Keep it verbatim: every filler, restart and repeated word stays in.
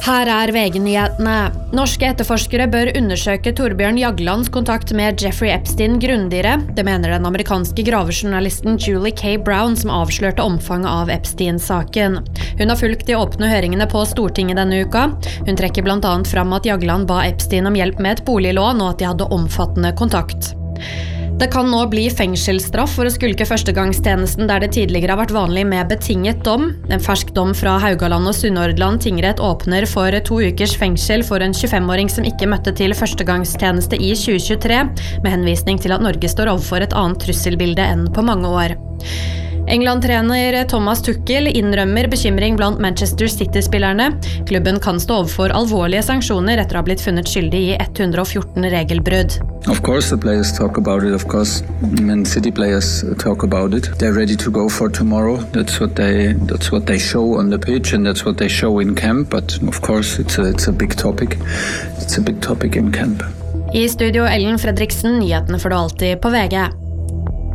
Her er V G-nyhetene. Norske etterforskere bør undersøke Torbjørn Jaglands kontakt med Jeffrey Epstein grundigere. Det mener den amerikanske gravejournalisten Julie K. Brown, som avslørte omfanget av Epstein-saken. Hun har fulgt de åpne høringene på Stortinget denne uka. Hun trekker blant annet fram at Jagland ba Epstein om hjelp med et boliglån, og at de hadde omfattende kontakt. Det kan nå bli fengselsstraff for å skulke førstegangstjenesten der det tidligere har vært vanlig med betinget dom. En fersk dom fra Haugaland og Sunnhordland tingrett åpner for to ukers fengsel for en tjuefem-åring som ikke møtte til førstegangstjeneste i tjue tjuetre, med henvisning til at Norge står overfor et annet trusselbilde enn på mange år. England-trener Thomas Tuchel innrømmer bekymring blant Manchester City-spillerne. Klubben kan stå overfor alvorlige sanksjoner etter å ha blitt funnet skyldig i one hundred fourteen regelbrudd. Of course the players talk about it, of course. Man City players talk about it. They're ready to go for tomorrow. That's what they that's what they show on the pitch and that's what they show in camp, but of course it's a, it's a big topic. It's a big topic in camp. I studio Ellen Fredriksen, nyhetene får du alltid på V G.